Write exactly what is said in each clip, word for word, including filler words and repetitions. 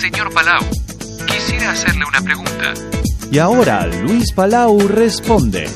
Señor Palau, quisiera hacerle una pregunta. Y ahora Luis Palau responde.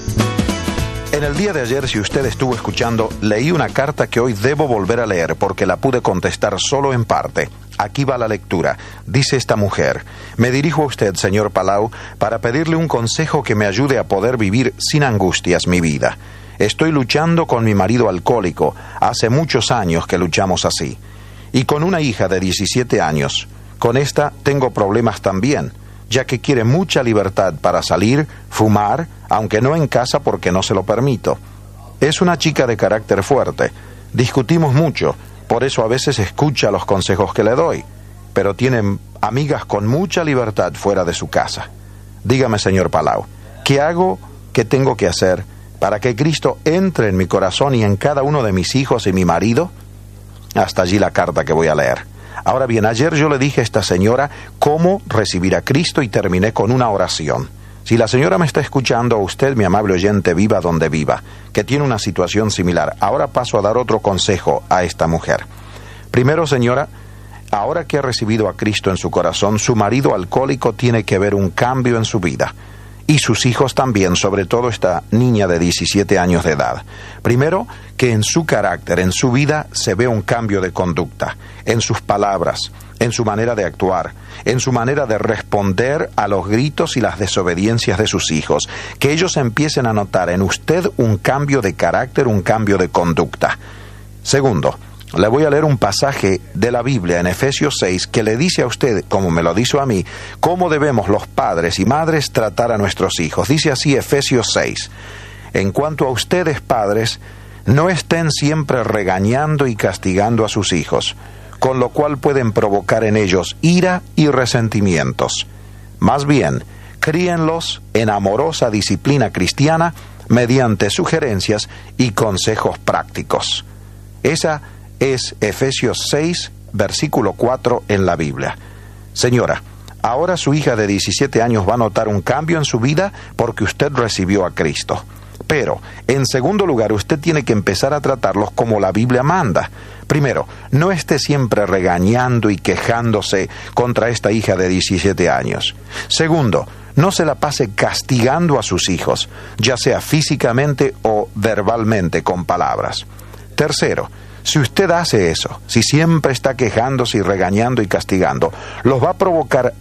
En el día de ayer, si usted estuvo escuchando, leí una carta que hoy debo volver a leer porque la pude contestar solo en parte. Aquí va la lectura. Dice esta mujer: me dirijo a usted, señor Palau, para pedirle un consejo que me ayude a poder vivir sin angustias mi vida. Estoy luchando con mi marido alcohólico. Hace muchos años que luchamos así. Y con una hija de diecisiete años. Con esta tengo problemas también, ya que quiere mucha libertad para salir, fumar, aunque no en casa porque no se lo permito. Es una chica de carácter fuerte. Discutimos mucho, por eso a veces escucha los consejos que le doy, pero tiene amigas con mucha libertad fuera de su casa. Dígame, señor Palau, ¿qué hago, qué tengo que hacer para que Cristo entre en mi corazón y en cada uno de mis hijos y mi marido? Hasta allí la carta que voy a leer. Ahora bien, ayer yo le dije a esta señora cómo recibir a Cristo y terminé con una oración. Si la señora me está escuchando, usted, mi amable oyente, viva donde viva, que tiene una situación similar, ahora paso a dar otro consejo a esta mujer. Primero, señora, ahora que ha recibido a Cristo en su corazón, su marido alcohólico tiene que ver un cambio en su vida. Y sus hijos también, sobre todo esta niña de diecisiete años de edad. Primero, que en su carácter, en su vida, se ve un cambio de conducta, en sus palabras, en su manera de actuar, en su manera de responder a los gritos y las desobediencias de sus hijos. Que ellos empiecen a notar en usted un cambio de carácter, un cambio de conducta. Segundo, le voy a leer un pasaje de la Biblia en Efesios seis que le dice a usted, como me lo dice a mí, cómo debemos los padres y madres tratar a nuestros hijos. Dice así Efesios seis: en cuanto a ustedes, padres, no estén siempre regañando y castigando a sus hijos, con lo cual pueden provocar en ellos ira y resentimientos. Más bien, críenlos en amorosa disciplina cristiana mediante sugerencias y consejos prácticos. Esa es Efesios seis, versículo cuatro en la Biblia. Señora, ahora su hija de diecisiete años va a notar un cambio en su vida porque usted recibió a Cristo. Pero, en segundo lugar, usted tiene que empezar a tratarlos como la Biblia manda. Primero, no esté siempre regañando y quejándose contra esta hija de diecisiete años. Segundo, no se la pase castigando a sus hijos, ya sea físicamente o verbalmente con palabras. Tercero, si usted hace eso, si siempre está quejándose y regañando y castigando, los va a provocar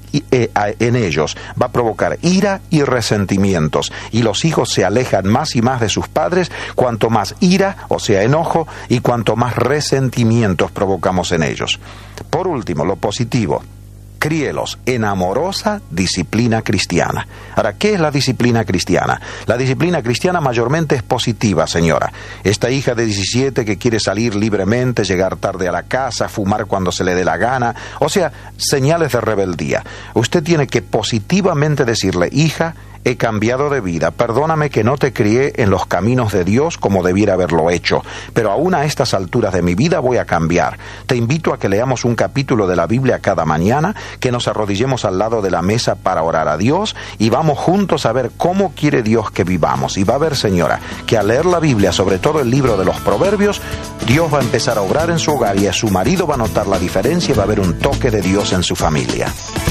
en ellos, va a provocar ira y resentimientos, y los hijos se alejan más y más de sus padres cuanto más ira, o sea, enojo, y cuanto más resentimientos provocamos en ellos. Por último, lo positivo: críelos en amorosa disciplina cristiana. Ahora, ¿qué es la disciplina cristiana? La disciplina cristiana mayormente es positiva, señora. Esta hija de diecisiete que quiere salir libremente, llegar tarde a la casa, fumar cuando se le dé la gana, o sea, señales de rebeldía. Usted tiene que positivamente decirle: hija, he cambiado de vida, perdóname que no te crié en los caminos de Dios como debiera haberlo hecho, pero aún a estas alturas de mi vida voy a cambiar. Te invito a que leamos un capítulo de la Biblia cada mañana, que nos arrodillemos al lado de la mesa para orar a Dios y vamos juntos a ver cómo quiere Dios que vivamos. Y va a ver, señora, que al leer la Biblia, sobre todo el libro de los Proverbios, Dios va a empezar a obrar en su hogar y a su marido va a notar la diferencia y va a haber un toque de Dios en su familia.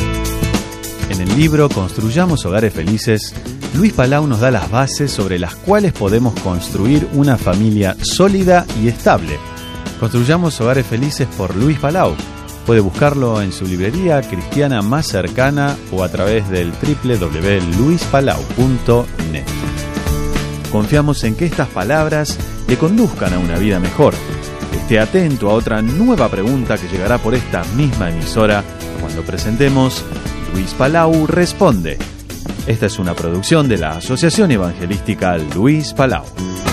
En el libro Construyamos Hogares Felices, Luis Palau nos da las bases sobre las cuales podemos construir una familia sólida y estable. Construyamos Hogares Felices por Luis Palau. Puede buscarlo en su librería cristiana más cercana o a través del doble u doble u doble u punto luis palau punto net. Confiamos en que estas palabras le conduzcan a una vida mejor. Esté atento a otra nueva pregunta que llegará por esta misma emisora cuando presentemos Luis Palau Responde. Esta es una producción de la Asociación Evangelística Luis Palau.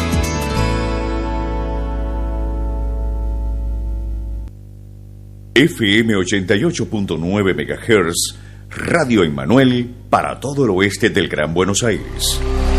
F M ochenta y ocho punto nueve megahertz, Radio Emmanuel para todo el oeste del Gran Buenos Aires.